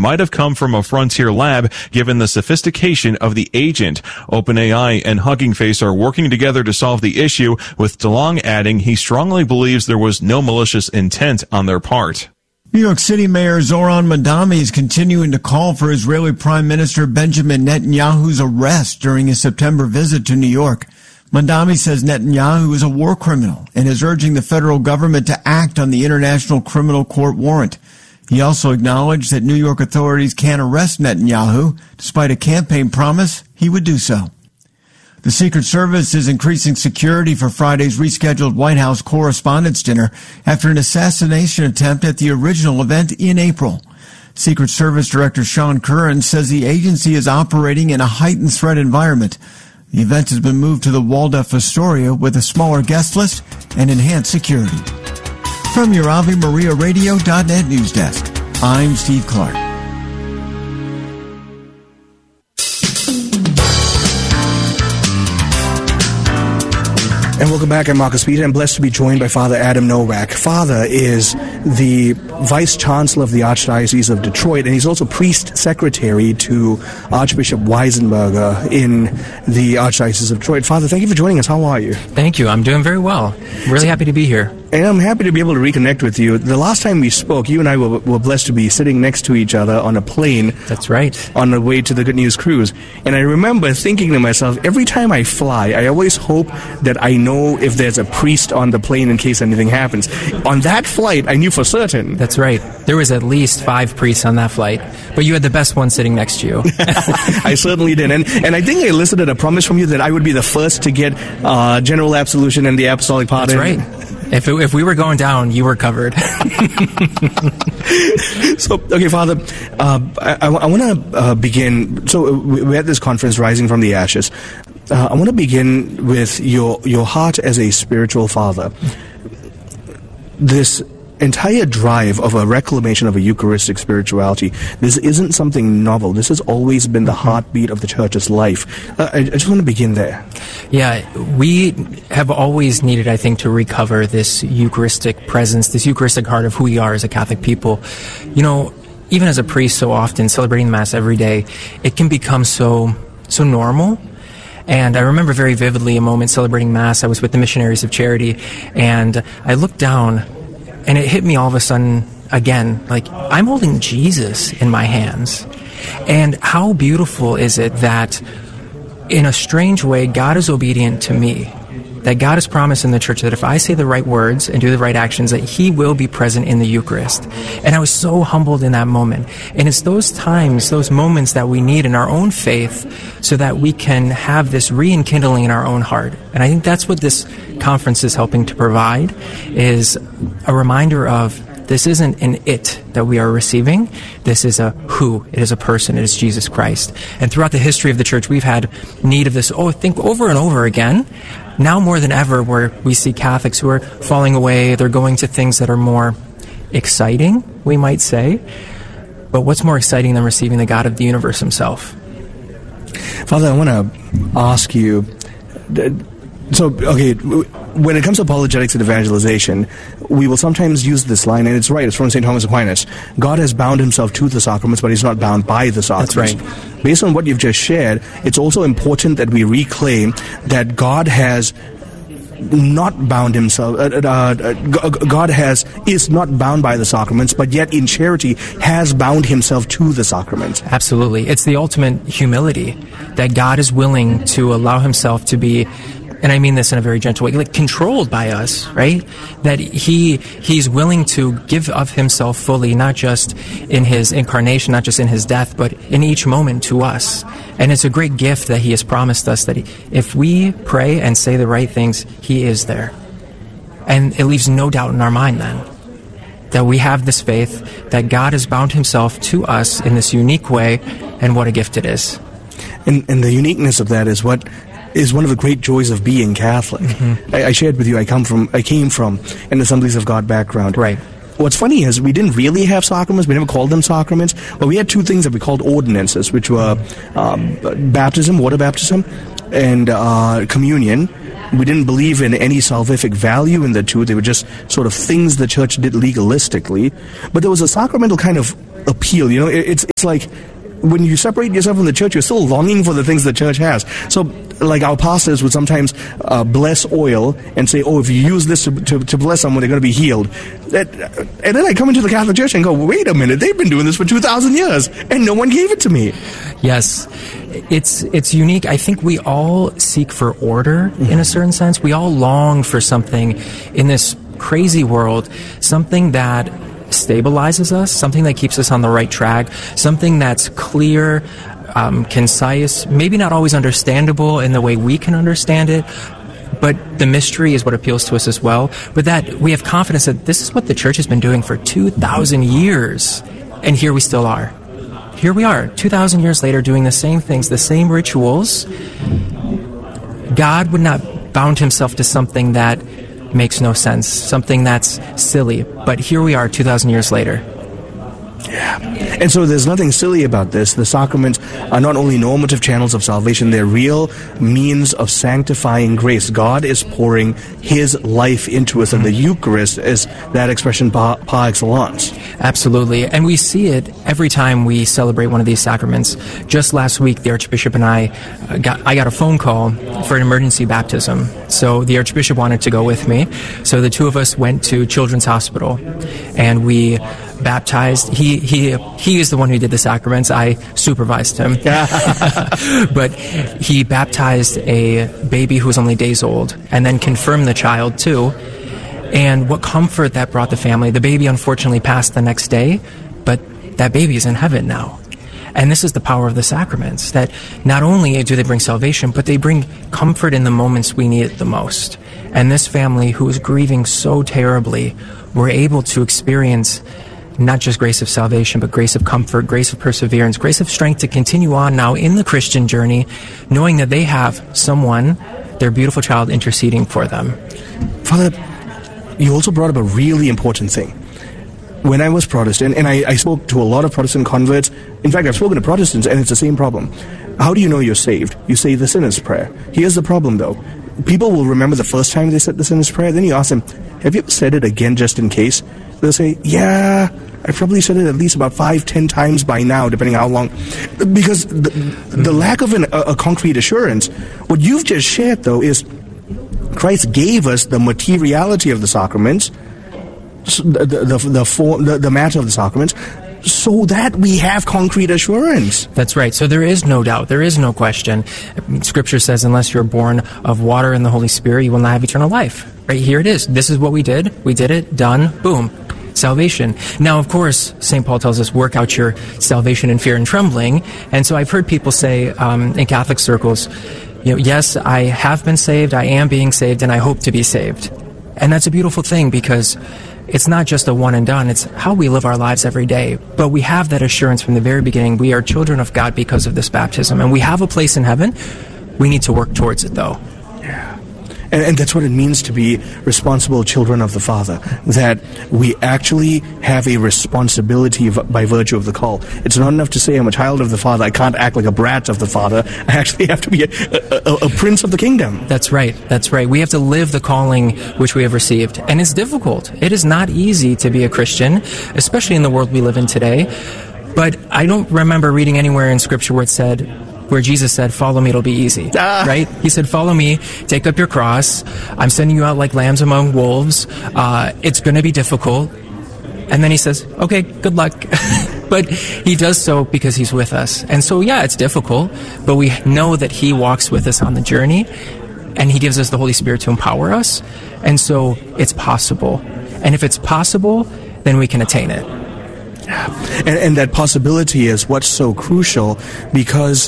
might have come from a Frontier lab given the sophistication of the agent. OpenAI and Hugging Face are working together to solve the issue, with DeLong adding he strongly believes there was no malicious intent on their part. New York City Mayor Zoran Mandami is continuing to call for Israeli Prime Minister Benjamin Netanyahu's arrest during his September visit to New York. Mandami says Netanyahu is a war criminal and is urging the federal government to act on the International Criminal Court warrant. He also acknowledged that New York authorities can't arrest Netanyahu, despite a campaign promise he would do so. The Secret Service is increasing security for Friday's rescheduled White House Correspondents' Dinner after an assassination attempt at the original event in April. Secret Service Director Sean Curran says the agency is operating in a heightened threat environment. The event has been moved to the Waldorf Astoria with a smaller guest list and enhanced security. From your AveMariaRadio.net news desk, I'm Steve Clark. And welcome back. I'm Marcus Peter. I'm blessed to be joined by Father Adam Nowak. Father is the Vice Chancellor of the Archdiocese of Detroit, and he's also Priest Secretary to Archbishop Weisenberger in the Archdiocese of Detroit. Father, thank you for joining us. How are you? Thank you. I'm doing very well. Really happy to be here. And I'm happy to be able to reconnect with you. The last time we spoke, you and I were blessed to be sitting next to each other on a plane. That's right. On the way to the Good News Cruise. And I remember thinking to myself, every time I fly, I always hope that I know if there's a priest on the plane in case anything happens. On that flight, I knew for certain. That's right. There was at least 5 priests on that flight, but you had the best one sitting next to you. I certainly did. And I think I elicited a promise from you that I would be the first to get general absolution and the apostolic pardon. That's right. If we were going down, you were covered. So, okay, Father, I want to begin. So we had this conference, Rising from the Ashes. I want to begin with your heart as a spiritual father. This entire drive of a reclamation of a Eucharistic spirituality, this isn't something novel. This has always been the heartbeat of the Church's life. I just want to begin there. Yeah, we have always needed, I think, to recover this Eucharistic presence, this Eucharistic heart of who we are as a Catholic people. You know, even as a priest, so often celebrating the Mass every day, it can become so normal. And I remember very vividly a moment celebrating Mass. I was with the Missionaries of Charity, and I looked down, and it hit me all of a sudden again, like, I'm holding Jesus in my hands. And how beautiful is it that, in a strange way, God is obedient to me. That God has promised in the Church that if I say the right words and do the right actions, that He will be present in the Eucharist. And I was so humbled in that moment. And it's those times, those moments that we need in our own faith so that we can have this re-enkindling in our own heart. And I think that's what this conference is helping to provide, is a reminder of this isn't an it that we are receiving. This is a who. It is a person. It is Jesus Christ. And throughout the history of the Church, we've had need of this, I think, over and over again. Now more than ever, where we see Catholics who are falling away, they're going to things that are more exciting, we might say. But what's more exciting than receiving the God of the universe Himself? Father, I want to ask you, so, okay, when it comes to apologetics and evangelization, we will sometimes use this line, and it's right, it's from St. Thomas Aquinas. God has bound Himself to the sacraments, but He's not bound by the sacraments. That's right. Based on what you've just shared, it's also important that we reclaim that God has not bound Himself, God is not bound by the sacraments, but yet in charity has bound Himself to the sacraments. Absolutely. It's the ultimate humility, that God is willing to allow Himself to be, and I mean this in a very gentle way, like controlled by us, right? That He's willing to give of Himself fully, not just in His incarnation, not just in His death, but in each moment to us. And it's a great gift that He has promised us, that if we pray and say the right things, He is there. And it leaves no doubt in our mind then that we have this faith that God has bound Himself to us in this unique way, and what a gift it is. And the uniqueness of that is what is one of the great joys of being Catholic. Mm-hmm. I shared with you, I came from an Assemblies of God background. Right. What's funny is we didn't really have sacraments. We never called them sacraments. But we had 2 things that we called ordinances, which were baptism, water baptism, and communion. We didn't believe in any salvific value in the 2. They were just sort of things the Church did legalistically. But there was a sacramental kind of appeal. You know, it's like when you separate yourself from the church, you're still longing for the things the church has. So, like our pastors would sometimes bless oil and say, oh, if you use this to bless someone, they're going to be healed. And then I come into the Catholic Church and go, wait a minute, they've been doing this for 2,000 years, and no one gave it to me. Yes. It's unique. I think we all seek for order in a certain sense. We all long for something in this crazy world, something that stabilizes us, something that keeps us on the right track, something that's clear, concise, maybe not always understandable in the way we can understand it, but the mystery is what appeals to us as well. But that we have confidence that this is what the church has been doing for 2,000 years, and here we still are. Here we are, 2,000 years later, doing the same things, the same rituals. God would not bound himself to something that makes no sense, something that's silly. But here we are 2,000 years later. Yeah. And so there's nothing silly about this. The sacraments are not only normative channels of salvation, they're real means of sanctifying grace. God is pouring his life into us, and the Eucharist is that expression par excellence. Absolutely. And we see it every time we celebrate one of these sacraments. Just last week, the Archbishop and I got a phone call for an emergency baptism. So the Archbishop wanted to go with me. So the two of us went to Children's Hospital, and we baptized. He is the one who did the sacraments. I supervised him. But he baptized a baby who was only days old, and then confirmed the child too. And what comfort that brought the family. The baby unfortunately passed the next day, but that baby is in heaven now. And this is the power of the sacraments, that not only do they bring salvation, but they bring comfort in the moments we need it the most. And this family, who was grieving so terribly, were able to experience not just grace of salvation, but grace of comfort, grace of perseverance, grace of strength to continue on now in the Christian journey, knowing that they have someone, their beautiful child, interceding for them. Father, you also brought up a really important thing. When I was Protestant, and I spoke to a lot of Protestant converts, in fact, I've spoken to Protestants, and it's the same problem. How do you know you're saved? You say the sinner's prayer. Here's the problem, though. People will remember the first time they said the sinner's prayer, then you ask them, have you ever said it again just in case? They'll say, yeah, I've probably said it at least about 5-10 times by now, depending how long. Because the lack of a concrete assurance, what you've just shared, though, is Christ gave us the materiality of the sacraments, the matter of the sacraments, so that we have concrete assurance. That's right. So there is no doubt. There is no question. Scripture says, unless you're born of water and the Holy Spirit, you will not have eternal life. Right here it is. This is what we did. We did it. Done. Boom. Salvation. Now, of course, St. Paul tells us, work out your salvation in fear and trembling. And so I've heard people say in Catholic circles, yes, I have been saved, I am being saved, and I hope to be saved. And that's a beautiful thing, because it's not just a one and done, it's how we live our lives every day. But we have that assurance from the very beginning. We are children of God because of this baptism, and we have a place in heaven. We need to work towards it, though. Yeah. And that's what it means to be responsible children of the Father, that we actually have a responsibility by virtue of the call. It's not enough to say I'm a child of the Father. I can't act like a brat of the Father. I actually have to be a prince of the kingdom. That's right. That's right. We have to live the calling which we have received. And it's difficult. It is not easy to be a Christian, especially in the world we live in today. But I don't remember reading anywhere in Scripture where Jesus said, follow me, it'll be easy, right? He said, follow me, take up your cross. I'm sending you out like lambs among wolves. It's going to be difficult. And then he says, okay, good luck. But he does so because he's with us. And so, yeah, it's difficult, but we know that he walks with us on the journey, and he gives us the Holy Spirit to empower us. And so it's possible. And if it's possible, then we can attain it. And that possibility is what's so crucial, because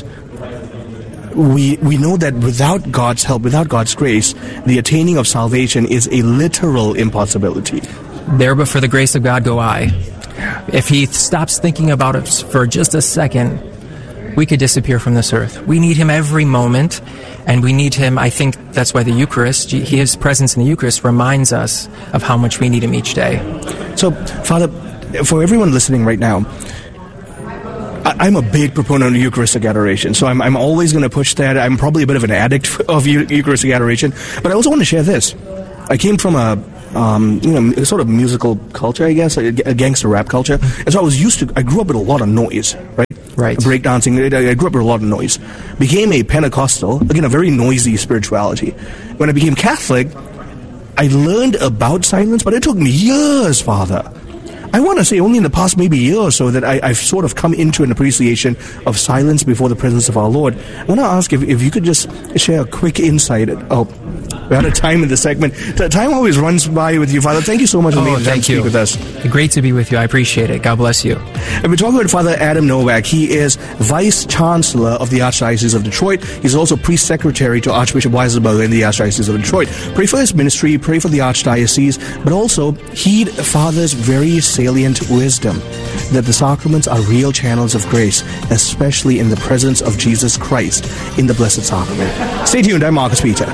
we know that without God's help, without God's grace, the attaining of salvation is a literal impossibility. There but for the grace of God go I. If he stops thinking about us for just a second, we could disappear from this earth. We need him every moment, and we need him. I think that's why the Eucharist, his presence in the Eucharist, reminds us of how much we need him each day. So, Father, for everyone listening right now, I'm a big proponent of Eucharistic adoration, so I'm always going to push that. I'm probably a bit of an addict of Eucharistic adoration, but I also want to share this. I came from a sort of musical culture, I guess, a gangster rap culture. And so I grew up with a lot of noise, right? Right. Breakdancing, I grew up with a lot of noise. Became a Pentecostal, again, a very noisy spirituality. When I became Catholic, I learned about silence, but it took me years, Father. I want to say only in the past maybe year or so that I've sort of come into an appreciation of silence before the presence of our Lord. I want to ask if you could just share a quick insight. We're out of time in the segment. The time always runs by with you, Father. Thank you so much for making the time to speak with us. Great to be with you. I appreciate it. God bless you. And we're talking with Father Adam Nowak. He is Vice Chancellor of the Archdiocese of Detroit. He's also Priest Secretary to Archbishop Weiselberger in the Archdiocese of Detroit. Pray for his ministry, pray for the Archdiocese, but also heed Father's very salient wisdom that the sacraments are real channels of grace, especially in the presence of Jesus Christ in the Blessed Sacrament. Stay tuned. I'm Marcus Peter.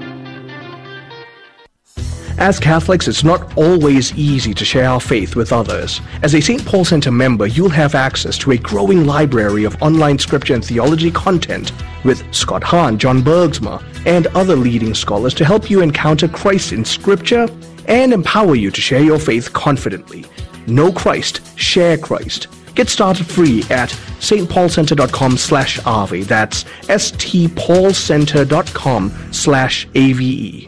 As Catholics, it's not always easy to share our faith with others. As a St. Paul Center member, you'll have access to a growing library of online scripture and theology content with Scott Hahn, John Bergsma, and other leading scholars to help you encounter Christ in scripture and empower you to share your faith confidently. Know Christ, share Christ. Get started free at stpaulcenter.com/Ave. That's stpaulcenter.com/AVE.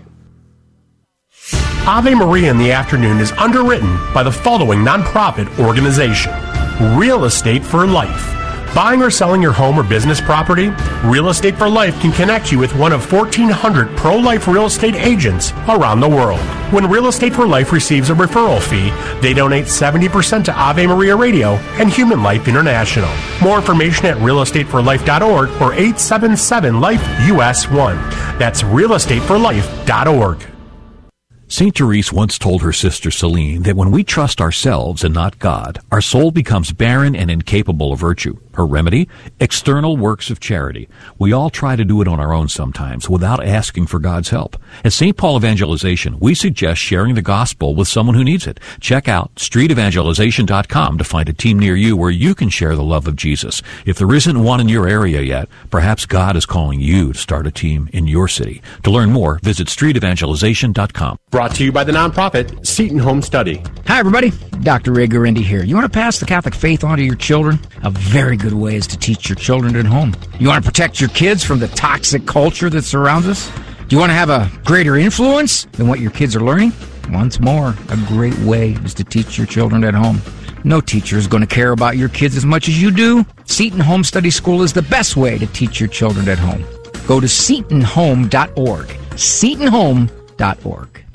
Ave Maria in the Afternoon is underwritten by the following nonprofit organization: Real Estate for Life. Buying or selling your home or business property? Real Estate for Life can connect you with one of 1,400 pro-life real estate agents around the world. When Real Estate for Life receives a referral fee, they donate 70% to Ave Maria Radio and Human Life International. More information at realestateforlife.org or 877-LIFE-US1. That's realestateforlife.org. St. Therese once told her sister Celine that when we trust ourselves and not God, our soul becomes barren and incapable of virtue. Her remedy? External works of charity. We all try to do it on our own sometimes without asking for God's help. At St. Paul Evangelization, we suggest sharing the gospel with someone who needs it. Check out streetevangelization.com to find a team near you where you can share the love of Jesus. If there isn't one in your area yet, perhaps God is calling you to start a team in your city. To learn more, visit streetevangelization.com. Brought to you by the nonprofit Seton Home Study. Hi, everybody. Dr. Ray Guarendi here. You want to pass the Catholic faith on to your children? A very good way is to teach your children at home. You want to protect your kids from the toxic culture that surrounds us? Do you want to have a greater influence than what your kids are learning? Once more, a great way is to teach your children at home. No teacher is going to care about your kids as much as you do. Seton Home Study School is the best way to teach your children at home. Go to setonhome.org. setonhome.org.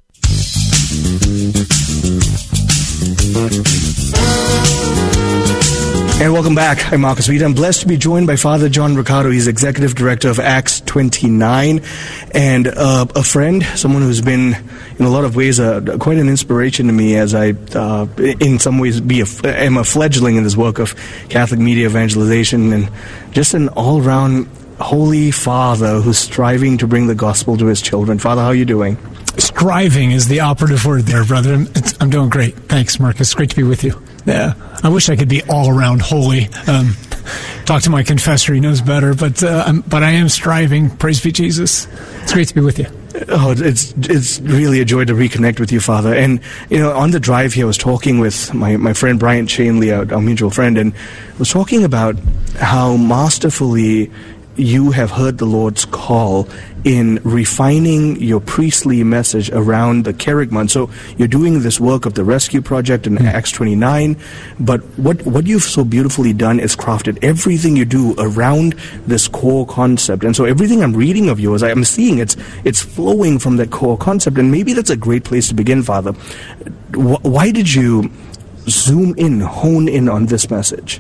And welcome back. I'm Marcus Reed. I'm blessed to be joined by Father John Riccardo. He's Executive Director of Acts 29 and a friend, someone who's been, in a lot of ways, quite an inspiration to me as I, in some ways, am a fledgling in this work of Catholic media evangelization, and just an all-round holy father who's striving to bring the gospel to his children. Father, how are you doing? Striving is the operative word there, brother. I'm doing great. Thanks, Marcus. Great to be with you. Yeah, I wish I could be all around holy. Talk to my confessor; he knows better. But I am striving. Praise be Jesus. It's great to be with you. Oh, it's really a joy to reconnect with you, Father. And on the drive here, I was talking with my friend Brian Chainley, our mutual friend, and was talking about how masterfully you have heard the Lord's call in refining your priestly message around the Kerygma. So you're doing this work of the Rescue Project in Acts 29, but what you've so beautifully done is crafted everything you do around this core concept. And so everything I'm reading of yours, I'm seeing it's flowing from that core concept, and maybe that's a great place to begin, Father. Why did you hone in on this message?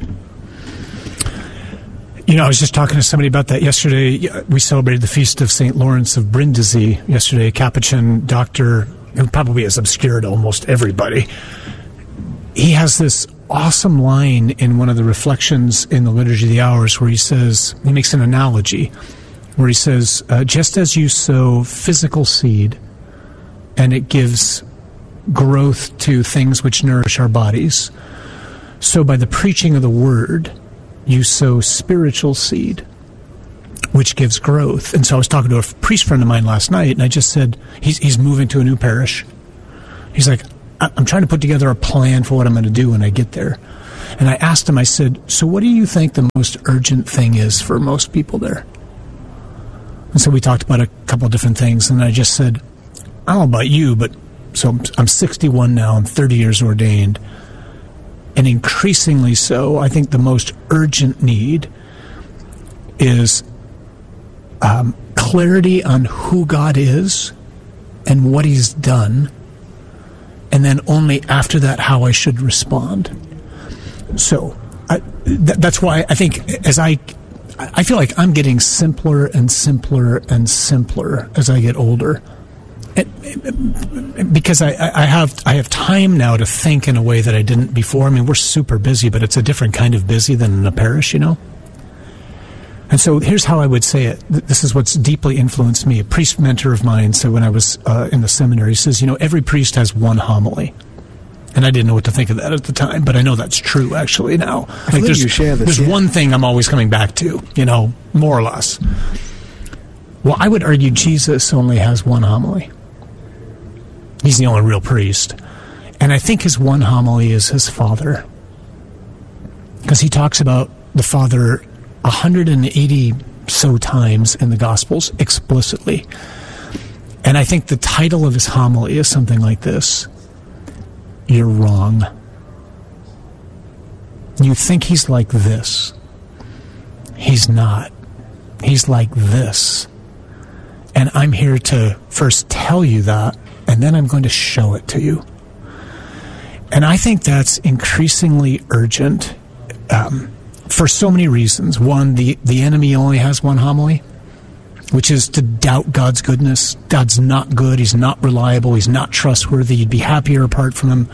I was just talking to somebody about that yesterday. We celebrated the feast of St. Lawrence of Brindisi yesterday, a Capuchin doctor who probably has obscured almost everybody. He has this awesome line in one of the reflections in the Liturgy of the Hours where he makes an analogy, where he says, just as you sow physical seed and it gives growth to things which nourish our bodies, so by the preaching of the word, you sow spiritual seed, which gives growth. And so I was talking to a priest friend of mine last night, and I just said, he's moving to a new parish. He's like, I'm trying to put together a plan for what I'm going to do when I get there. And I asked him, I said, so what do you think the most urgent thing is for most people there? And so we talked about a couple of different things, and I just said, I don't know about you, but so I'm 61 now, I'm 30 years ordained, and increasingly so, I think the most urgent need is clarity on who God is and what he's done, and then only after that how I should respond. So that's why I think I feel like I'm getting simpler and simpler and simpler as I get older, because I have time now to think in a way that I didn't before. I mean, we're super busy, but it's a different kind of busy than in a parish, you know. And so here's how I would say it. This is what's deeply influenced me. A priest mentor of mine said when I was in the seminary, he says, every priest has one homily. And I didn't know what to think of that at the time, but I know that's true actually now. Like there's one thing I'm always coming back to, more or less. Well, I would argue Jesus only has one homily. He's the only real priest. And I think his one homily is his Father. Because he talks about the Father 180 so times in the Gospels explicitly. And I think the title of his homily is something like this: You're wrong. You think he's like this. He's not. He's like this. And I'm here to first tell you that, and then I'm going to show it to you. And I think that's increasingly urgent for so many reasons. One, the enemy only has one homily, which is to doubt God's goodness. God's not good. He's not reliable. He's not trustworthy. You'd be happier apart from him.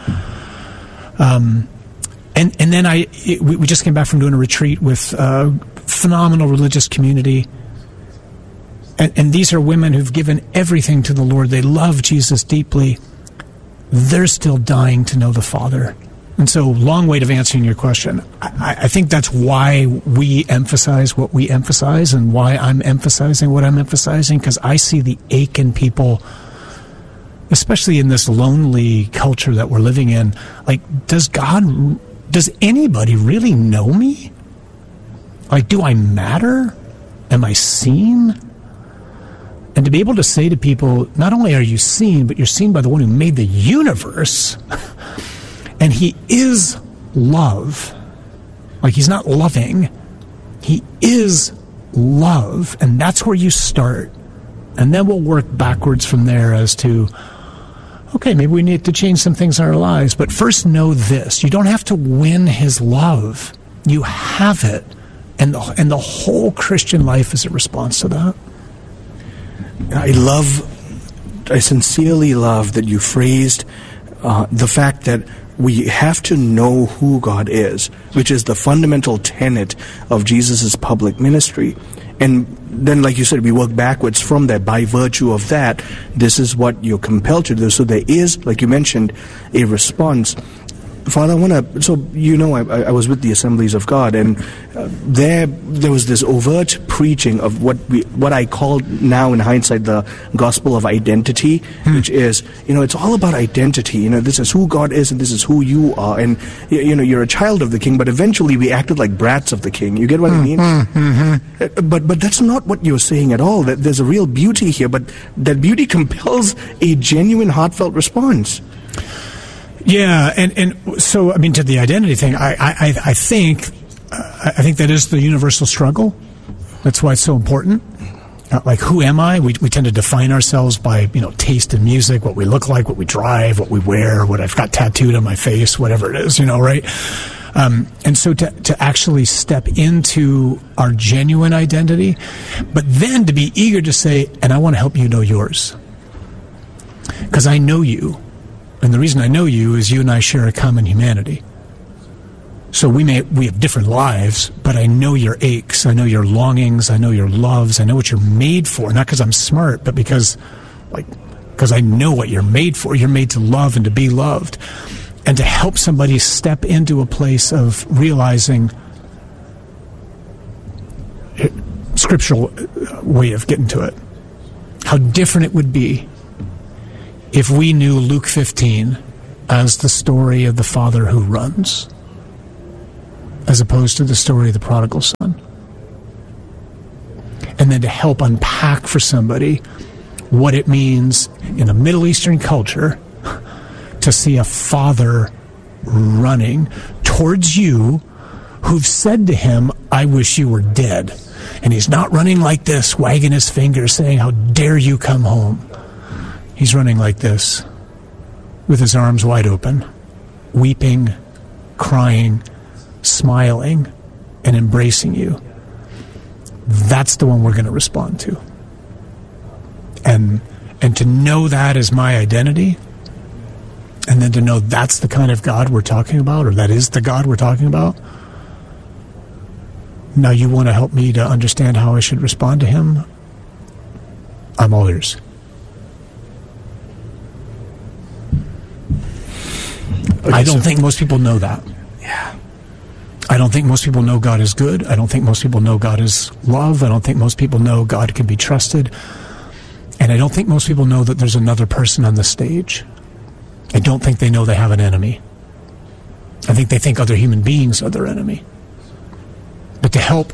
And then we just came back from doing a retreat with a phenomenal religious community. And these are women who've given everything to the Lord. They love Jesus deeply. They're still dying to know the Father. And so, long way of answering your question. I think that's why we emphasize what we emphasize and why I'm emphasizing what I'm emphasizing, because I see the ache in people, especially in this lonely culture that we're living in. Like, does anybody really know me? Like, do I matter? Am I seen? And to be able to say to people, not only are you seen, but you're seen by the one who made the universe, and he is love. Like, he's not loving. He is love. And that's where you start. And then we'll work backwards from there as to, okay, maybe we need to change some things in our lives. But first know this. You don't have to win his love. You have it. And the whole Christian life is a response to that. I sincerely love that you phrased the fact that we have to know who God is, which is the fundamental tenet of Jesus' public ministry. And then, like you said, we work backwards from that. By virtue of that, this is what you're compelled to do. So there is, like you mentioned, a response. Father, I want to, so I was with the Assemblies of God, and there was this overt preaching of what I call now in hindsight the gospel of identity, which is, it's all about identity. This is who God is and this is who you are, and you're a child of the King, but eventually we acted like brats of the King. You get what I mean? Mm-hmm. But that's not what you're saying at all. There's a real beauty here, but that beauty compels a genuine, heartfelt response. Yeah, and so, I mean, to the identity thing, I think that is the universal struggle. That's why it's so important. Like, who am I? We tend to define ourselves by, taste in music, what we look like, what we drive, what we wear, what I've got tattooed on my face, whatever it is, right? And so to actually step into our genuine identity, but then to be eager to say, and I want to help you know yours. Because I know you. And the reason I know you is you and I share a common humanity. So we have different lives, but I know your aches, I know your longings, I know your loves, I know what you're made for. Not because I'm smart, but because I know what you're made for. You're made to love and to be loved. And to help somebody step into a place of realizing, scriptural way of getting to it, how different it would be if we knew Luke 15 as the story of the father who runs, as opposed to the story of the prodigal son. And then to help unpack for somebody what it means in a Middle Eastern culture to see a father running towards you who've said to him, I wish you were dead. And he's not running like this, wagging his finger, saying, how dare you come home. He's running like this, with his arms wide open, weeping, crying, smiling, and embracing you. That's the one we're going to respond to. And to know that is my identity, and then to know that's the kind of God we're talking about, or that is the God we're talking about. Now you want to help me to understand how I should respond to him? I'm all ears. Okay, I don't think most people know that. Yeah. I don't think most people know God is good. I don't think most people know God is love. I don't think most people know God can be trusted. And I don't think most people know that there's another person on the stage. I don't think they know they have an enemy. I think they think other human beings are their enemy. But to help,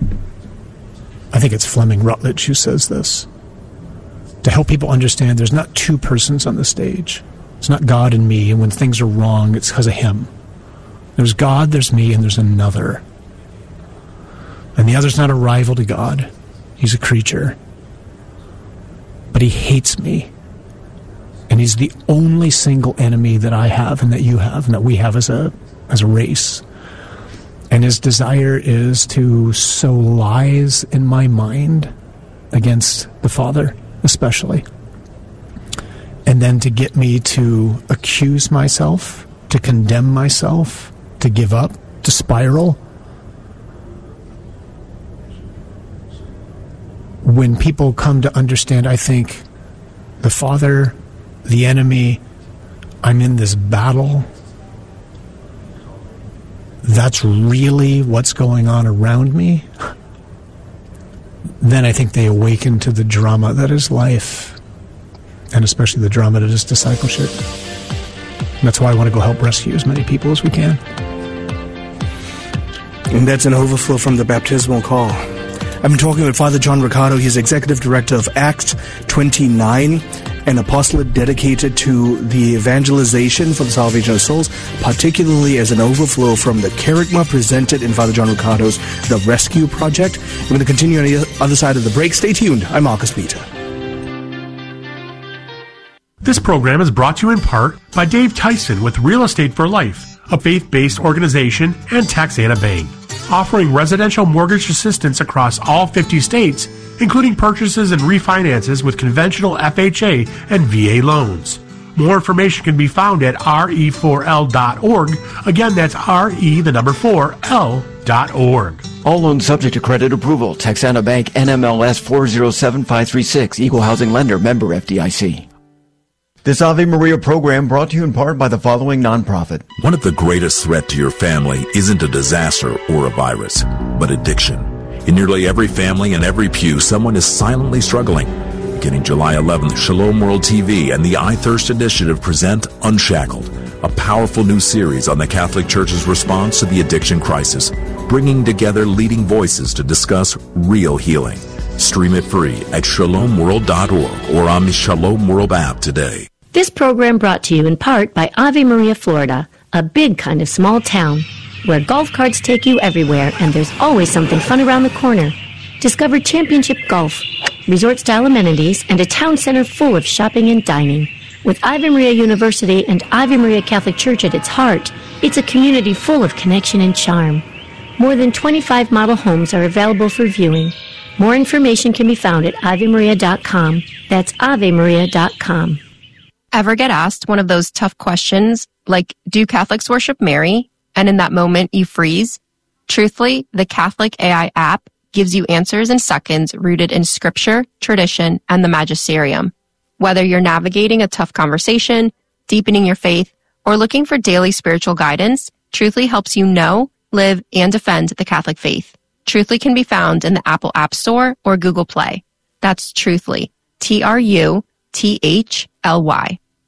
I think it's Fleming Rutledge who says this, to help people understand there's not two persons on the stage. It's not God and me, and when things are wrong, it's because of him. There's God, there's me, and there's another. And the other's not a rival to God. He's a creature. But he hates me. And he's the only single enemy that I have and that you have and that we have as a race. And his desire is to sow lies in my mind against the Father, especially. And then to get me to accuse myself, to condemn myself, to give up, to spiral. When people come to understand, I think, the Father, the enemy, I'm in this battle, that's really what's going on around me, then I think they awaken to the drama that is life, and especially the drama that is discipleship. And that's why I want to go help rescue as many people as we can. And that's an overflow from the baptismal call. I've been talking with Father John Riccardo. He's executive director of Acts 29, an apostolate dedicated to the evangelization for the salvation of souls, particularly as an overflow from the kerygma presented in Father John Riccardo's The Rescue Project. We're going to continue on the other side of the break. Stay tuned. I'm Marcus Peter. This program is brought to you in part by Dave Tyson with Real Estate for Life, a faith-based organization, and Texana Bank, offering residential mortgage assistance across all 50 states, including purchases and refinances with conventional FHA and VA loans. More information can be found at re4l.org. Again, that's re4l.org. All loans subject to credit approval. Texana Bank, NMLS 407536, Equal Housing Lender, member FDIC. This Ave Maria program brought to you in part by the following nonprofit. One of the greatest threats to your family isn't a disaster or a virus, but addiction. In nearly every family and every pew, someone is silently struggling. Beginning July 11th, Shalom World TV and the I Thirst Initiative present Unshackled, a powerful new series on the Catholic Church's response to the addiction crisis, bringing together leading voices to discuss real healing. Stream it free at shalomworld.org or on the Shalom World app today. This program brought to you in part by Ave Maria, Florida, a big kind of small town where golf carts take you everywhere and there's always something fun around the corner. Discover championship golf, resort-style amenities, and a town center full of shopping and dining. With Ave Maria University and Ave Maria Catholic Church at its heart, it's a community full of connection and charm. More than 25 model homes are available for viewing. More information can be found at AveMaria.com. That's AveMaria.com. Ever get asked one of those tough questions, like, do Catholics worship Mary? And in that moment, you freeze? Truthfully, the Catholic AI app gives you answers in seconds rooted in scripture, tradition, and the magisterium. Whether you're navigating a tough conversation, deepening your faith, or looking for daily spiritual guidance, Truthfully helps you know, live, and defend the Catholic faith. Truthfully can be found in the Apple App Store or Google Play. That's Truthfully, Truthly.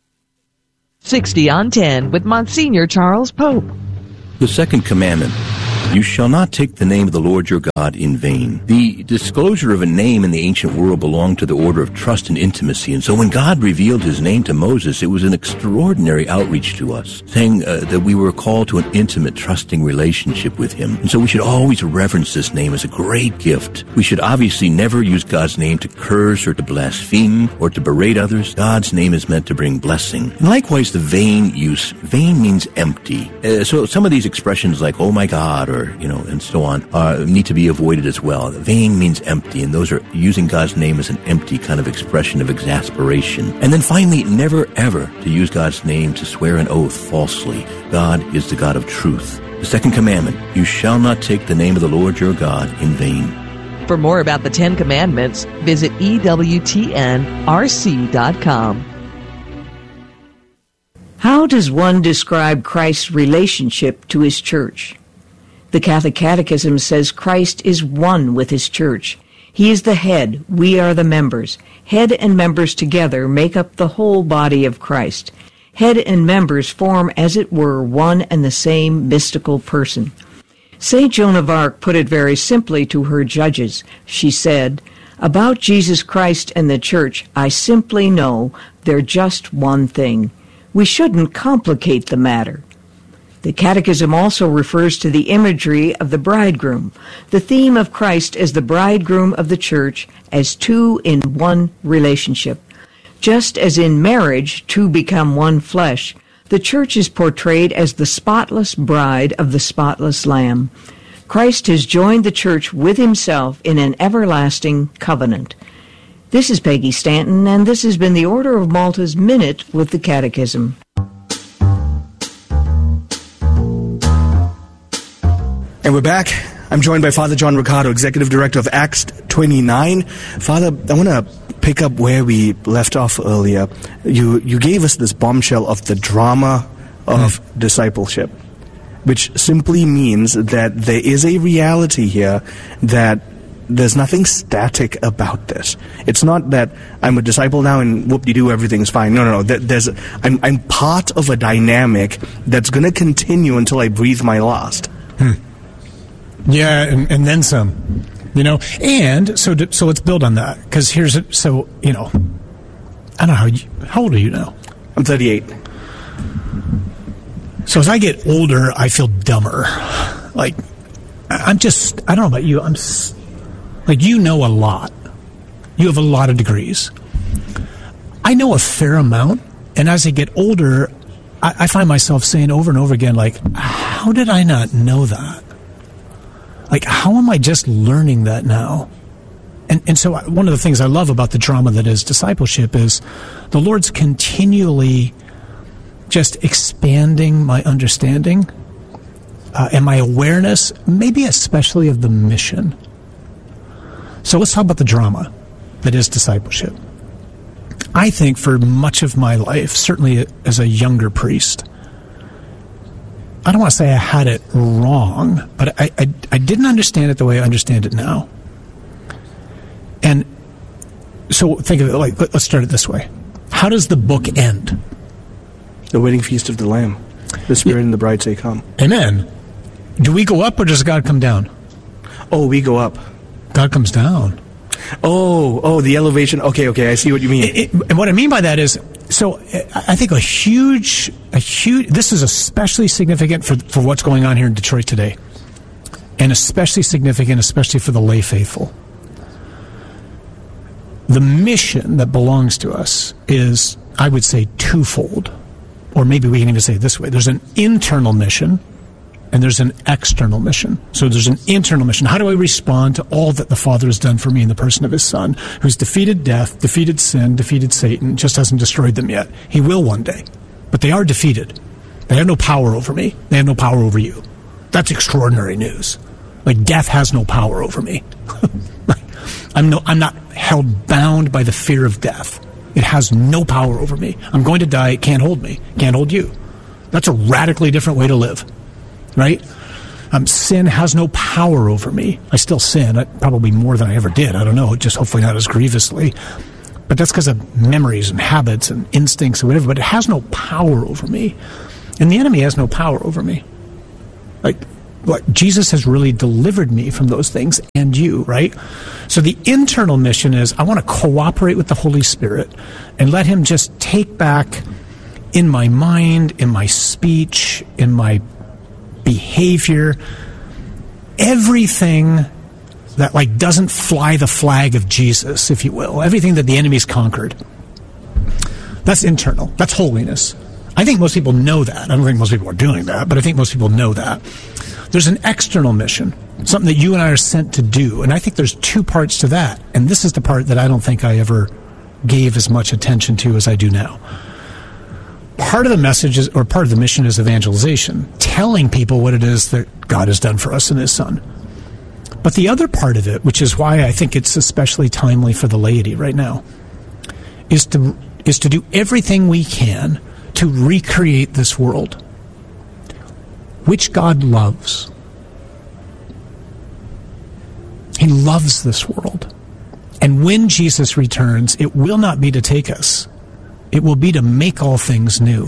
60 on 10 with Monsignor Charles Pope. The second commandment, you shall not take the name of the Lord your God in vain. The disclosure of a name in the ancient world belonged to the order of trust and intimacy. And so when God revealed his name to Moses, it was an extraordinary outreach to us, saying that we were called to an intimate, trusting relationship with him. And so we should always reverence this name as a great gift. We should obviously never use God's name to curse or to blaspheme or to berate others. God's name is meant to bring blessing. And likewise, the vain use. Vain means empty. So some of these expressions like, oh my God, or and so on, need to be avoided as well. Vain means empty, and those are using God's name as an empty kind of expression of exasperation. And then finally, never ever to use God's name to swear an oath falsely. God is the God of truth. The second commandment, you shall not take the name of the Lord your God in vain. For more about the 10 Commandments, visit EWTNRC.com. How does one describe Christ's relationship to his church? The Catholic Catechism says Christ is one with his church. He is the head, we are the members. Head and members together make up the whole body of Christ. Head and members form, as it were, one and the same mystical person. St. Joan of Arc put it very simply to her judges. She said, "About Jesus Christ and the church, I simply know they're just one thing. We shouldn't complicate the matter." The Catechism also refers to the imagery of the bridegroom, the theme of Christ as the bridegroom of the church, as two in one relationship. Just as in marriage, two become one flesh, the church is portrayed as the spotless bride of the spotless Lamb. Christ has joined the church with himself in an everlasting covenant. This is Peggy Stanton, and this has been the Order of Malta's Minute with the Catechism. And we're back. I'm joined by Father John Riccardo, Executive Director of Acts 29. Father, I want to pick up where we left off earlier. You gave us this bombshell of the drama of discipleship, which simply means that there is a reality here that there's nothing static about this. It's not that I'm a disciple now and whoop-de-doo, everything's fine. No. I'm part of a dynamic that's going to continue until I breathe my last. Yeah, and then some, and so let's build on that, because I don't know, how old are you now? I'm 38. So as I get older, I feel dumber. Like, I don't know about you, I'm like, a lot. You have a lot of degrees. I know a fair amount, and as I get older, I find myself saying over and over again, like, how did I not know that? Like, how am I just learning that now? And so one of the things I love about the drama that is discipleship is the Lord's continually just expanding my understanding and my awareness, maybe especially of the mission. So let's talk about the drama that is discipleship. I think for much of my life, certainly as a younger priest, I don't want to say I had it wrong, but I didn't understand it the way I understand it now. And so think of it like, let's start it this way. How does the book end? The wedding feast of the Lamb. The Spirit and the bride say, come. Amen. Do we go up or does God come down? Oh, we go up. God comes down. Oh, the elevation. Okay, I see what you mean. And what I mean by that is, so I think a huge, this is especially significant for what's going on here in Detroit today. And especially significant, especially for the lay faithful. The mission that belongs to us is, I would say, twofold. Or maybe we can even say it this way. There's an internal mission, and there's an external mission. So there's an internal mission. How do I respond to all that the Father has done for me in the person of his Son, who's defeated death, defeated sin, defeated Satan, just hasn't destroyed them yet. He will one day. But they are defeated. They have no power over me. They have no power over you. That's extraordinary news. Like, death has no power over me. I'm not held bound by the fear of death. It has no power over me. I'm going to die. It can't hold me. Can't hold you. That's a radically different way to live. Right? Sin has no power over me. I still sin, probably more than I ever did. I don't know, just hopefully not as grievously. But that's because of memories and habits and instincts or whatever, but it has no power over me. And the enemy has no power over me. Like Jesus has really delivered me from those things, and you, right? So the internal mission is I want to cooperate with the Holy Spirit and let him just take back in my mind, in my speech, in my behavior, everything that doesn't fly the flag of Jesus, if you will, everything that the enemy's conquered. That's internal. That's holiness. I think most people know that. I don't think most people are doing that, but I think most people know that. There's an external mission, something that you and I are sent to do, and I think there's two parts to that, and this is the part that I don't think I ever gave as much attention to as I do now. Part of the message is, or part of the mission is evangelization, telling people what it is that God has done for us in his Son. But the other part of it, which is why I think it's especially timely for the laity right now, is to do everything we can to recreate this world, which God loves. He loves this world. And when Jesus returns, it will not be to take us. It will be to make all things new.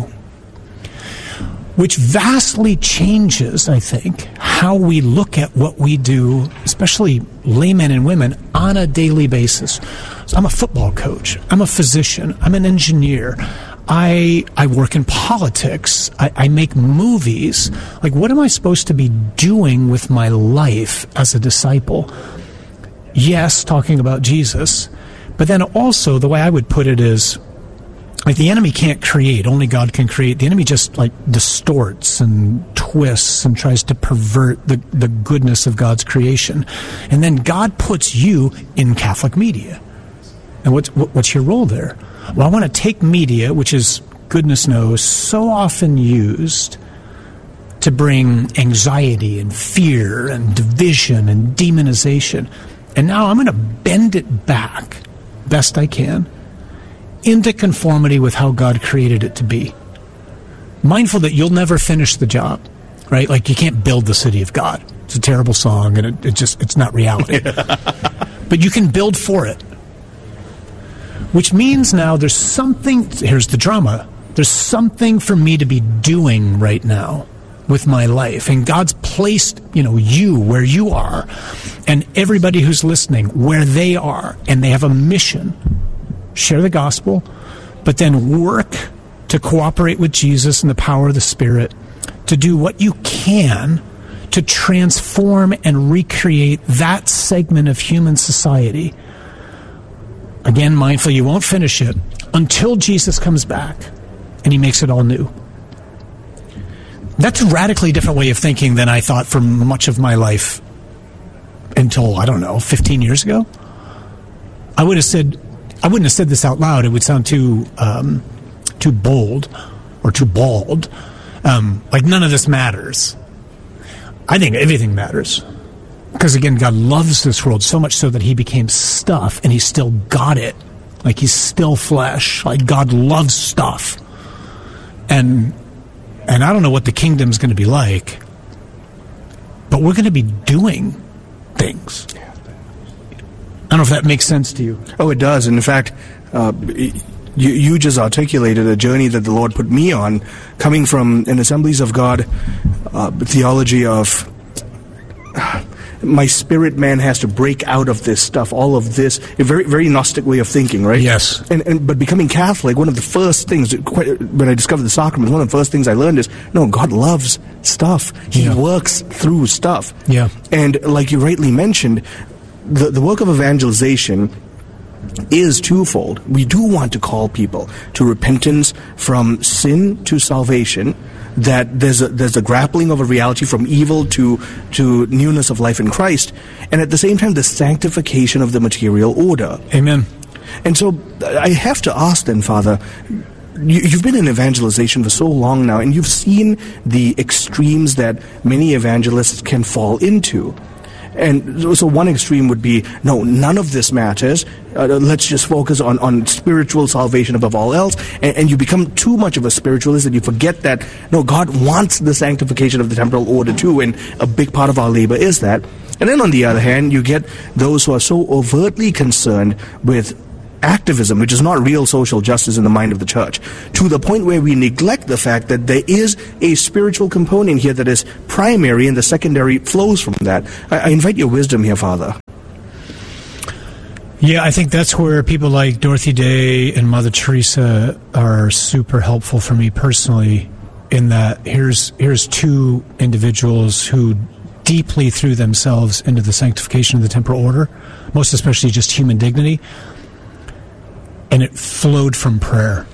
Which vastly changes, I think, how we look at what we do, especially laymen and women, on a daily basis. So I'm a football coach. I'm a physician. I'm an engineer. I work in politics. I make movies. What am I supposed to be doing with my life as a disciple? Yes, talking about Jesus. But then also, the way I would put it is, the enemy can't create, only God can create. The enemy just distorts and twists and tries to pervert the goodness of God's creation. And then God puts you in Catholic media. And what's your role there? Well, I want to take media, which is, goodness knows, so often used to bring anxiety and fear and division and demonization. And now I'm going to bend it back, best I can, into conformity with how God created it to be. Mindful that you'll never finish the job, right? You can't build the city of God. It's a terrible song, and it's not reality. But you can build for it. Which means now there's something, here's the drama, there's something for me to be doing right now with my life. And God's placed, you where you are, and everybody who's listening where they are, and they have a mission. Share the gospel, but then work to cooperate with Jesus and the power of the Spirit to do what you can to transform and recreate that segment of human society. Again, mindful you won't finish it until Jesus comes back and he makes it all new. That's a radically different way of thinking than I thought for much of my life until, 15 years ago. I wouldn't have said this out loud. It would sound too bold or too bald. None of this matters. I think everything matters. Because again, God loves this world so much so that he became stuff and he still got it. He's still flesh. God loves stuff. And I don't know what the kingdom's going to be like, but we're going to be doing things. I don't know if that makes sense to you. Oh, it does. And in fact, you just articulated a journey that the Lord put me on, coming from an Assemblies of God theology of my spirit man has to break out of this stuff, all of this, a very, very Gnostic way of thinking, right? Yes. But becoming Catholic, one of the first things, when I discovered the sacraments, one of the first things I learned is, no, God loves stuff. He works through stuff. Yeah. And like you rightly mentioned, the work of evangelization is twofold. We do want to call people to repentance from sin to salvation, that there's a grappling of a reality from evil to newness of life in Christ, and at the same time the sanctification of the material order. Amen. And so I have to ask then, Father, you've been in evangelization for so long now, and you've seen the extremes that many evangelists can fall into. And so one extreme would be, no, none of this matters. Let's just focus on spiritual salvation above all else. And you become too much of a spiritualist and you forget that, no, God wants the sanctification of the temporal order too, and a big part of our labor is that. And then on the other hand, you get those who are so overtly concerned with activism, which is not real social justice in the mind of the church, to the point where we neglect the fact that there is a spiritual component here that is primary and the secondary flows from that. I invite your wisdom here, Father. Yeah, I think that's where people like Dorothy Day and Mother Teresa are super helpful for me personally, in that here's two individuals who deeply threw themselves into the sanctification of the temporal order, most especially just human dignity, and it flowed from prayer.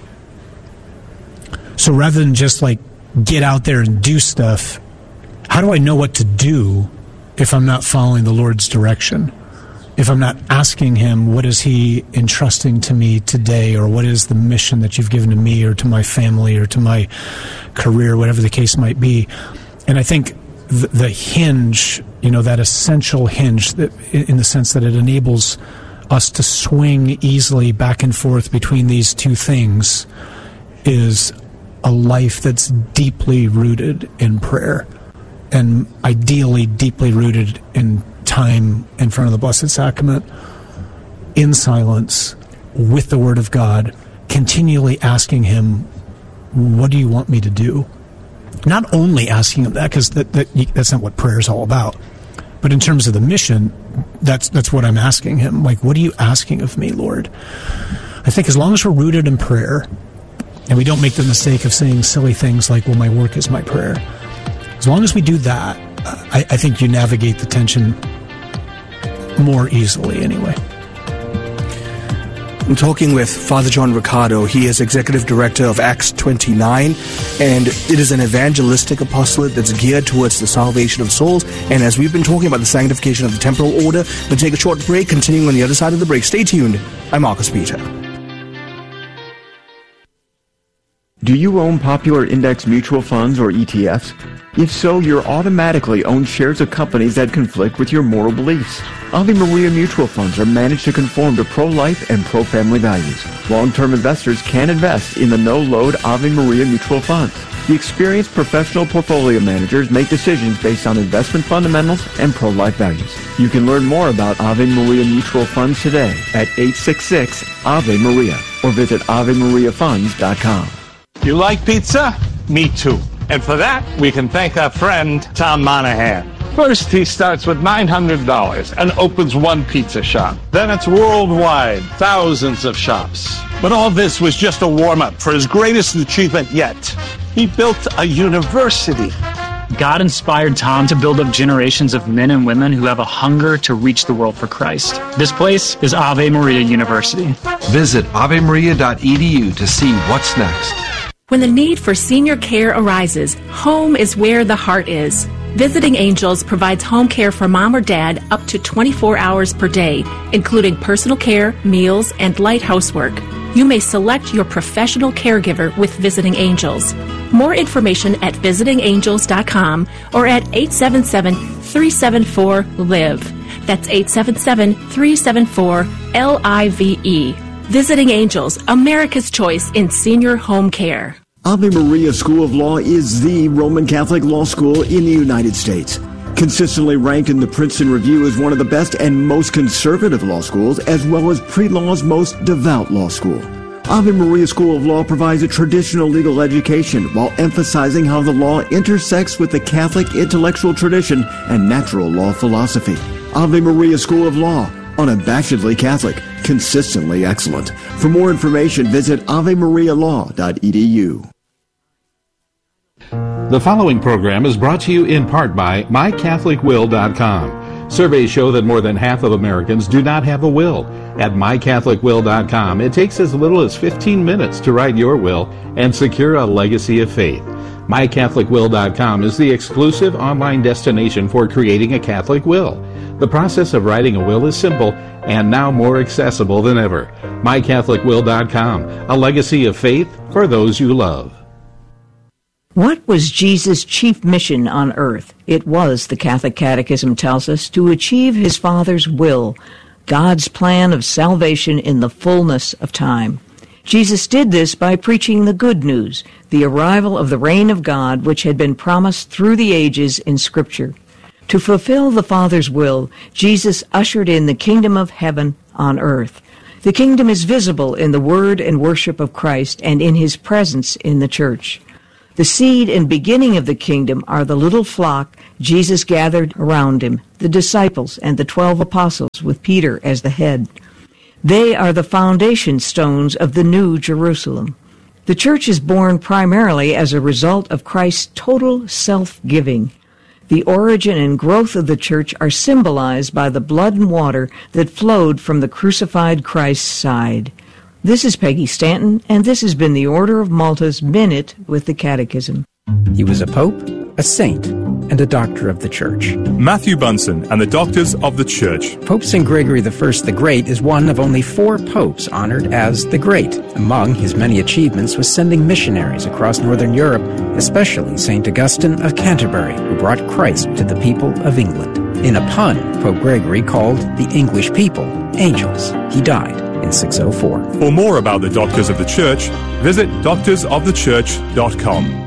So rather than just like get out there and do stuff, how do I know what to do if I'm not following the Lord's direction? If I'm not asking him, what is he entrusting to me today, or what is the mission that you've given to me or to my family or to my career, whatever the case might be. And I think the hinge, that essential hinge, that in the sense that it enables us to swing easily back and forth between these two things, is a life that's deeply rooted in prayer, and ideally deeply rooted in time in front of the Blessed Sacrament, in silence, with the Word of God, continually asking him, what do you want me to do? Not only asking him that, because that's not what prayer is all about, but in terms of the mission, that's what I'm asking him. Like, what are you asking of me, Lord? I think as long as we're rooted in prayer, and we don't make the mistake of saying silly things like, well, my work is my prayer, as long as we do that, I think you navigate the tension more easily anyway. I'm talking with Father John Riccardo. He is Executive Director of Acts 29, and it is an evangelistic apostolate that's geared towards the salvation of souls. And as we've been talking about the sanctification of the temporal order, we'll take a short break, continuing on the other side of the break. Stay tuned. I'm Marcus Peter. Do you own popular index mutual funds or ETFs? If so, you're automatically own shares of companies that conflict with your moral beliefs. Ave Maria mutual funds are managed to conform to pro-life and pro-family values. Long-term investors can invest in the no-load Ave Maria mutual funds. The experienced professional portfolio managers make decisions based on investment fundamentals and pro-life values. You can learn more about Ave Maria mutual funds today at 866 Ave Maria or visit AveMariaFunds.com. You like pizza? Me too. And for that, we can thank our friend, Tom Monahan. First, he starts with $900 and opens one pizza shop. Then it's worldwide, thousands of shops. But all this was just a warm-up for his greatest achievement yet. He built a university. God inspired Tom to build up generations of men and women who have a hunger to reach the world for Christ. This place is Ave Maria University. Visit avemaria.edu to see what's next. When the need for senior care arises, home is where the heart is. Visiting Angels provides home care for mom or dad up to 24 hours per day, including personal care, meals, and light housework. You may select your professional caregiver with Visiting Angels. More information at visitingangels.com or at 877-374-LIVE. That's 877-374-LIVE. Visiting Angels, America's choice in senior home care. Ave Maria School of Law is the Roman Catholic law school in the United States. Consistently ranked in the Princeton Review as one of the best and most conservative law schools, as well as pre-law's most devout law school. Ave Maria School of Law provides a traditional legal education while emphasizing how the law intersects with the Catholic intellectual tradition and natural law philosophy. Ave Maria School of Law, unabashedly Catholic, consistently excellent. For more information, visit avemarialaw.edu. The following program is brought to you in part by MyCatholicWill.com. Surveys show that more than half of Americans do not have a will. At MyCatholicWill.com, it takes as little as 15 minutes to write your will and secure a legacy of faith. MyCatholicWill.com is the exclusive online destination for creating a Catholic will. The process of writing a will is simple and now more accessible than ever. MyCatholicWill.com, a legacy of faith for those you love. What was Jesus' chief mission on earth? It was, the Catholic Catechism tells us, to achieve his Father's will, God's plan of salvation in the fullness of time. Jesus did this by preaching the good news, the arrival of the reign of God which had been promised through the ages in Scripture. To fulfill the Father's will, Jesus ushered in the kingdom of heaven on earth. The kingdom is visible in the word and worship of Christ and in his presence in the church. The seed and beginning of the kingdom are the little flock Jesus gathered around him, the disciples and the 12 apostles with Peter as the head. They are the foundation stones of the new Jerusalem. The church is born primarily as a result of Christ's total self-giving. The origin and growth of the church are symbolized by the blood and water that flowed from the crucified Christ's side. This is Peggy Stanton, and this has been the Order of Malta's Minute with the Catechism. He was a pope, a saint, and a doctor of the Church. Matthew Bunson and the Doctors of the Church. Pope St. Gregory I the Great is one of only 4 popes honored as the Great. Among his many achievements was sending missionaries across northern Europe, especially St. Augustine of Canterbury, who brought Christ to the people of England. In a pun, Pope Gregory called the English people angels. He died in 604. For more about the Doctors of the Church, visit doctorsofthechurch.com.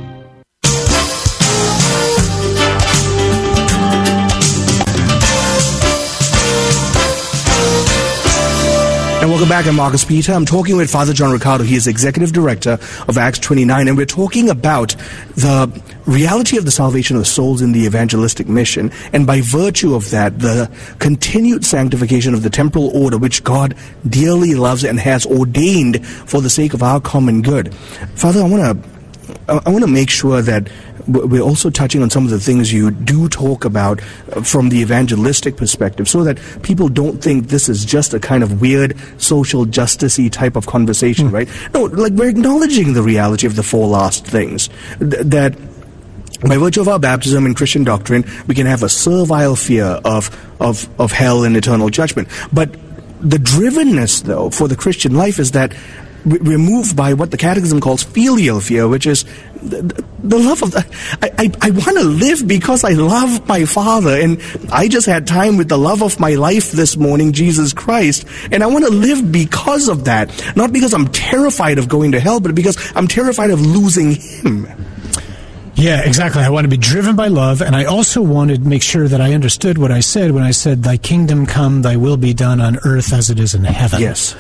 And welcome back. I'm Marcus Peter. I'm talking with Father John Riccardo. He is Executive Director of Acts 29, and we're talking about the reality of the salvation of the souls in the evangelistic mission, and by virtue of that, the continued sanctification of the temporal order, which God dearly loves and has ordained for the sake of our common good. Father, I want to make sure that we're also touching on some of the things you do talk about from the evangelistic perspective, so that people don't think this is just a kind of weird social justice-y type of conversation, right? No, like, we're acknowledging the reality of the 4 last things. That by virtue of our baptism and Christian doctrine, we can have a servile fear of hell and eternal judgment. But the drivenness, though, for the Christian life is that we're moved by what the Catechism calls filial fear, which is the love of I want to live because I love my Father, and I just had time with the love of my life this morning, Jesus Christ, and I want to live because of that, not because I'm terrified of going to hell, but because I'm terrified of losing Him. Yeah, exactly. I want to be driven by love, and I also wanted to make sure that I understood what I said when I said, "Thy kingdom come, thy will be done on earth as it is in heaven." Yes.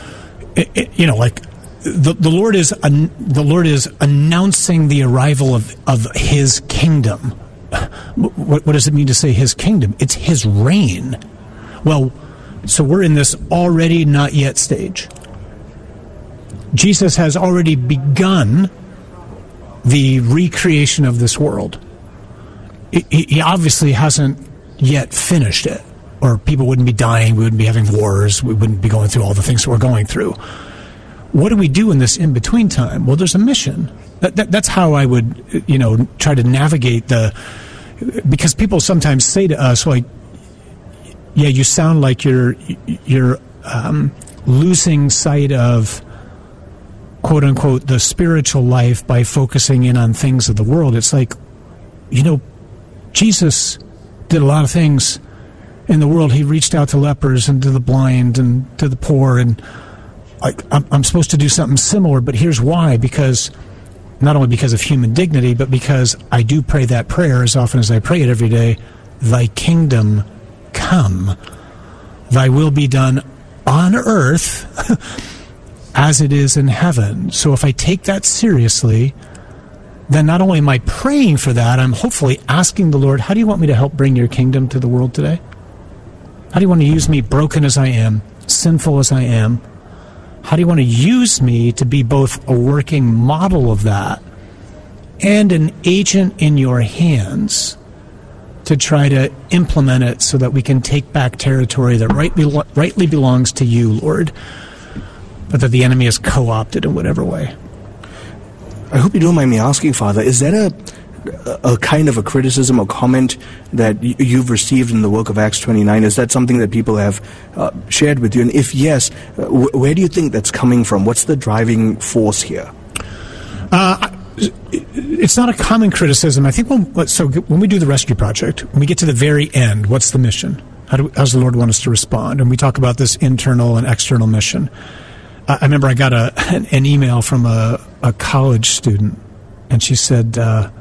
Like the Lord is announcing the arrival of His kingdom. What does it mean to say His kingdom? It's His reign. Well, so we're in this already not yet stage. Jesus has already begun the recreation of this world. He obviously hasn't yet finished it, or people wouldn't be dying, we wouldn't be having wars, we wouldn't be going through all the things that we're going through. What do we do in this in-between time? Well, there's a mission. That's how I would, try to navigate because people sometimes say to us, like, yeah, you sound like you're losing sight of, quote unquote, the spiritual life by focusing in on things of the world. It's like, Jesus did a lot of things in the world. He reached out to lepers and to the blind and to the poor, and I'm supposed to do something similar, but here's why. Because not only because of human dignity, but because I do pray that prayer as often as I pray it every day: Thy kingdom come, Thy will be done on earth as it is in heaven. So if I take that seriously, then not only am I praying for that, I'm hopefully asking the Lord, how do you want me to help bring your kingdom to the world today? How do you want to use me, broken as I am, sinful as I am? How do you want to use me to be both a working model of that and an agent in your hands to try to implement it so that we can take back territory that rightly belongs to you, Lord, but that the enemy has co-opted in whatever way? I hope you don't mind me asking, Father, is that a kind of a criticism or comment that you've received in the work of Acts 29? Is that something that people have shared with you? And if yes, where do you think that's coming from? What's the driving force here? It's not a common criticism. I think when we do the rescue project, when we get to the very end, what's the mission? How does the Lord want us to respond? And we talk about this internal and external mission. I remember I got an email from a college student, and she said,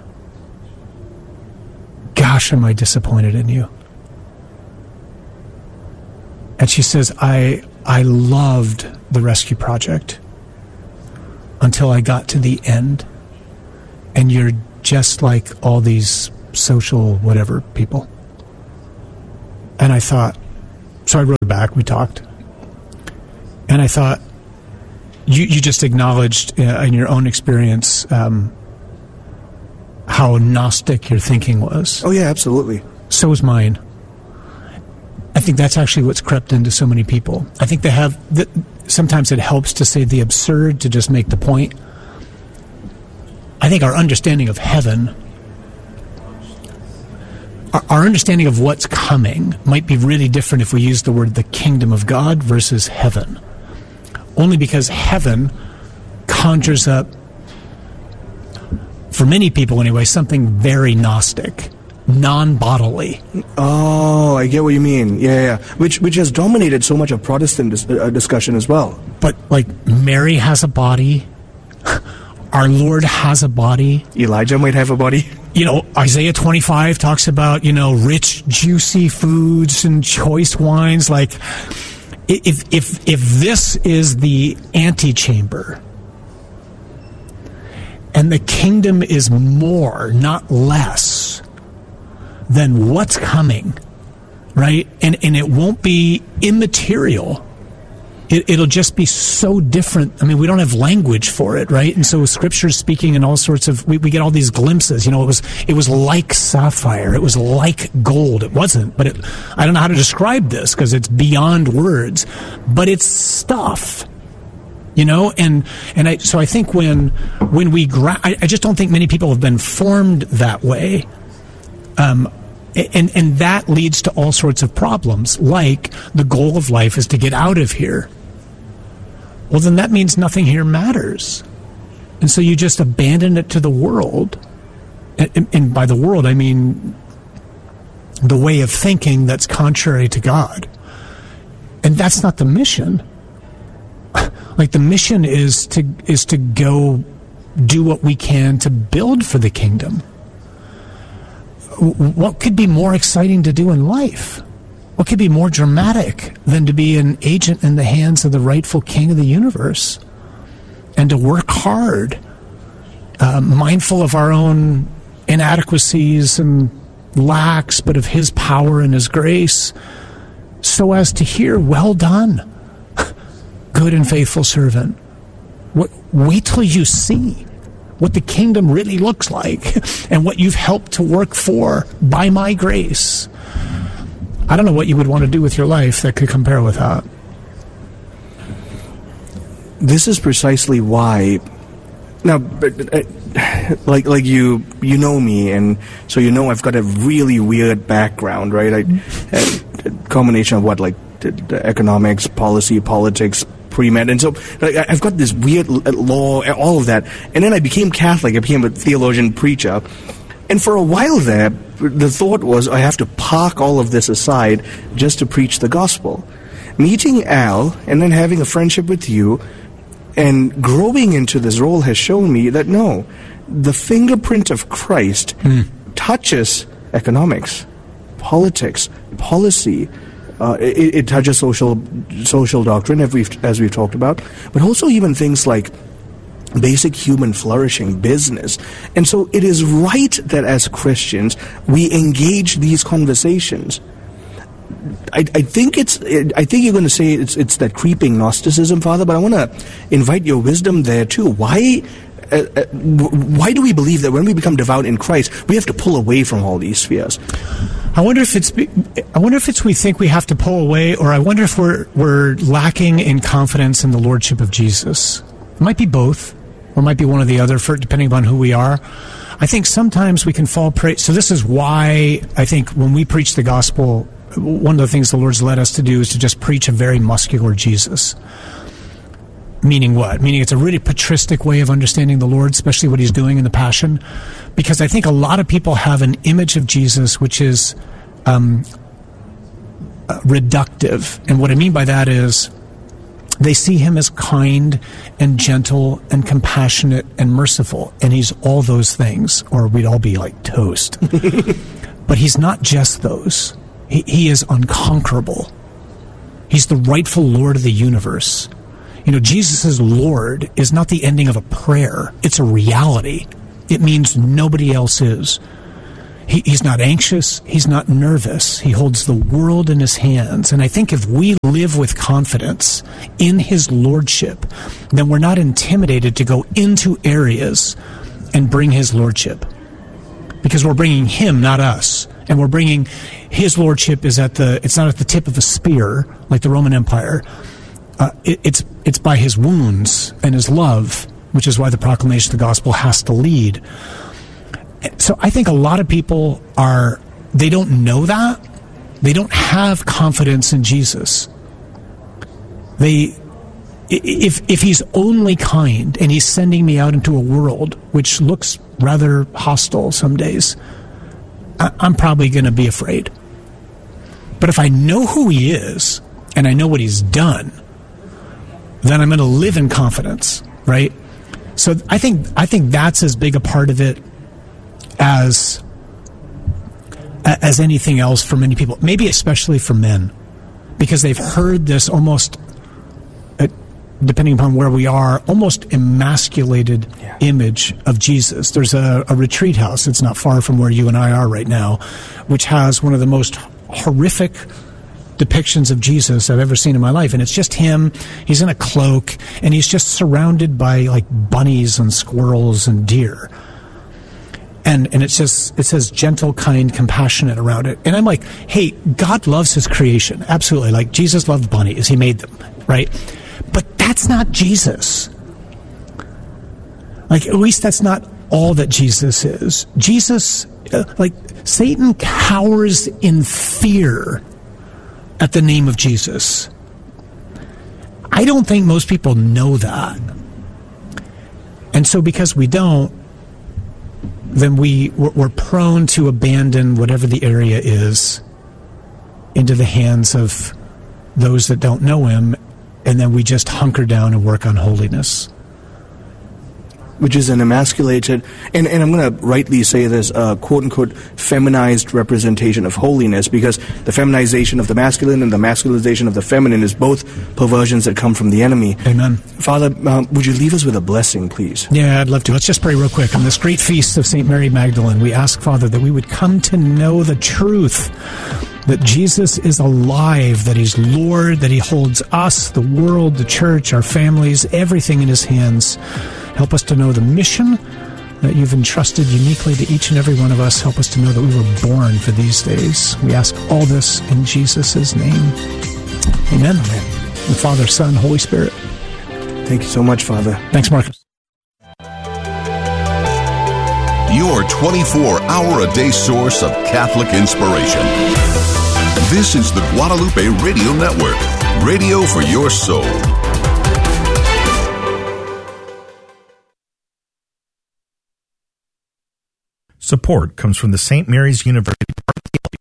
gosh, am I disappointed in you? And she says, I I loved the Rescue Project until I got to the end, and you're just like all these social whatever people. And I thought, so I wrote back, we talked, and I thought, you just acknowledged in your own experience how Gnostic your thinking was. Oh, yeah, absolutely. So was mine. I think that's actually what's crept into so many people. I think they have, sometimes it helps to say the absurd to just make the point. I think our understanding of heaven, our understanding of what's coming might be really different if we use the word the kingdom of God versus heaven. Only because heaven conjures up, for many people anyway, something very Gnostic, non-bodily. Oh, I get what you mean. Yeah. Which has dominated so much of Protestant discussion as well. But, like, Mary has a body. Our Lord has a body. Elijah might have a body. You know, Isaiah 25 talks about, rich, juicy foods and choice wines. Like, if this is the antechamber, and the kingdom is more, not less, than what's coming, right? And it won't be immaterial. It'll just be so different. I mean, we don't have language for it, right? And so Scripture's speaking in all sorts of, we get all these glimpses. It was like sapphire. It was like gold. It wasn't, but I don't know how to describe this because it's beyond words, but it's stuff. So I think when we I just don't think many people have been formed that way. And that leads to all sorts of problems, like the goal of life is to get out of here. Well, then that means nothing here matters. And so you just abandon it to the world. And by the world, I mean the way of thinking that's contrary to God. And that's not the mission. Like, the mission is to go do what we can to build for the kingdom. What could be more exciting to do in life? What could be more dramatic than to be an agent in the hands of the rightful king of the universe and to work hard, mindful of our own inadequacies and lacks, but of his power and his grace, so as to hear, well done, good and faithful servant. Wait till you see what the kingdom really looks like and what you've helped to work for by my grace. I don't know what you would want to do with your life that could compare with that. This is precisely why. Now, like you know me, and so I've got a really weird background, right? A combination of the economics, policy, politics, pre-med, and so I've got this weird law, all of that, and then I became Catholic. I became a theologian, preacher, and for a while there, the thought was I have to park all of this aside just to preach the gospel. Meeting Al and then having a friendship with you and growing into this role has shown me that no, the fingerprint of Christ touches economics, politics, policy. It touches social doctrine, as we've talked about, but also even things like basic human flourishing, business. And so it is right that as Christians we engage these conversations. I think you're going to say it's that creeping Gnosticism, Father, but I want to invite your wisdom there too. Why do we believe that when we become devout in Christ, we have to pull away from all these spheres? I wonder if it's we think we have to pull away, or I wonder if we're lacking in confidence in the lordship of Jesus. It might be both, or it might be one or the other, depending upon who we are. I think sometimes we can fall prey. So this is why I think when we preach the gospel, one of the things the Lord's led us to do is to just preach a very muscular Jesus. Meaning what? Meaning it's a really patristic way of understanding the Lord, especially what he's doing in the Passion. Because I think a lot of people have an image of Jesus which is reductive. And what I mean by that is they see him as kind and gentle and compassionate and merciful. And he's all those things, or we'd all be like toast. But he's not just those. He is unconquerable. He's the rightful Lord of the universe. You know, Jesus' Lord is not the ending of a prayer. It's a reality. It means nobody else is. He's not anxious. He's not nervous. He holds the world in his hands. And I think if we live with confidence in his lordship, then we're not intimidated to go into areas and bring his lordship. Because we're bringing him, not us. And we're bringing his lordship it's not at the tip of a spear like the Roman Empire. It's by his wounds and his love, which is why the proclamation of the gospel has to lead. So I think a lot of people they don't know that. They don't have confidence in Jesus. If he's only kind and he's sending me out into a world which looks rather hostile some days, I'm probably going to be afraid. But if I know who he is and I know what he's done, then I'm going to live in confidence, right? So I think that's as big a part of it as anything else for many people, maybe especially for men, because they've heard this almost, depending upon where we are, almost emasculated image of Jesus. There's a retreat house, it's not far from where you and I are right now, which has one of the most horrific depictions of Jesus I've ever seen in my life. And it's just him, he's in a cloak, and he's just surrounded by like bunnies and squirrels and deer. And it says gentle, kind, compassionate around it. And I'm like, hey, God loves his creation. Absolutely. Like Jesus loved bunnies. He made them, right? But that's not Jesus. Like, at least that's not all that Jesus is. Jesus, like, Satan cowers in fear at the name of Jesus. I don't think most people know that. And so because we don't, then we're prone to abandon whatever the area is into the hands of those that don't know him, and then we just hunker down and work on holiness. Which is an emasculated, and I'm going to rightly say this, quote-unquote, feminized representation of holiness, because the feminization of the masculine and the masculinization of the feminine is both perversions that come from the enemy. Amen. Father, would you leave us with a blessing, please? Yeah, I'd love to. Let's just pray real quick. On this great feast of St. Mary Magdalene, we ask, Father, that we would come to know the truth, that Jesus is alive, that he's Lord, that he holds us, the world, the church, our families, everything in his hands. Help us to know the mission that you've entrusted uniquely to each and every one of us. Help us to know that we were born for these days. We ask all this in Jesus' name. Amen. The Father, Son, Holy Spirit. Thank you so much, Father. Thanks, Marcus. Your 24-hour-a-day source of Catholic inspiration. This is the Guadalupe Radio Network. Radio for your soul. Support comes from the St. Mary's University